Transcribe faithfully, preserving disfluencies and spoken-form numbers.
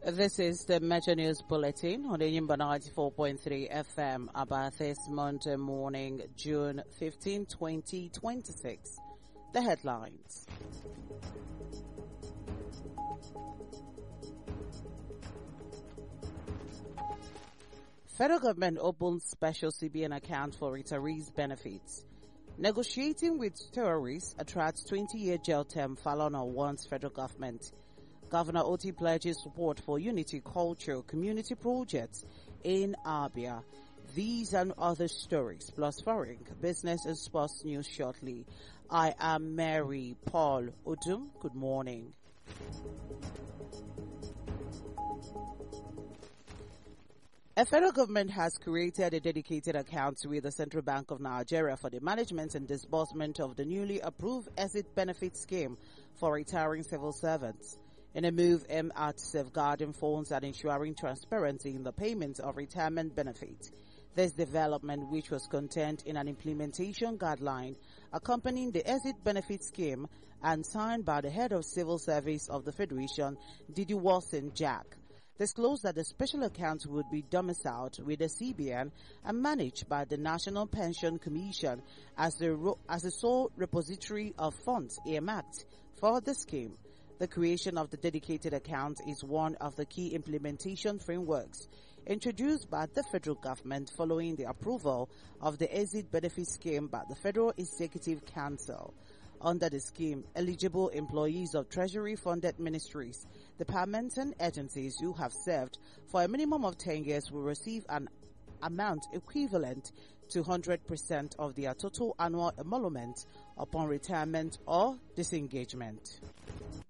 This is the Metro News Bulletin on the Yimba ninety-four point three F M about this Monday morning, June fifteenth, twenty twenty-six. The headlines. Federal government opens special C B N account for retirees' benefits. Negotiating with terrorists attracts twenty-year jail term. Falana warns federal government. Governor Oti pledges support for Unity Culture community projects in Abia. These and other stories, plus foreign business and sports news shortly. I am Mary Paul Odum. Good morning. A federal government has created a dedicated account with the Central Bank of Nigeria for the management and disbursement of the newly approved exit benefit scheme for retiring civil servants. In a move aimed at safeguarding funds and ensuring transparency in the payment of retirement benefits. This development, which was contained in an implementation guideline accompanying the exit benefit scheme and signed by the head of civil service of the Federation, Didi Wilson Jack, disclosed that the special account would be domiciled with the C B N and managed by the National Pension Commission as the, as the sole repository of funds earmarked for the scheme. The creation of the dedicated account is one of the key implementation frameworks introduced by the federal government following the approval of the exit benefit scheme by the Federal Executive Council. Under the scheme, eligible employees of Treasury-funded ministries, departments and agencies who have served for a minimum of ten years will receive an amount equivalent to one hundred percent of their total annual emolument upon retirement or disengagement.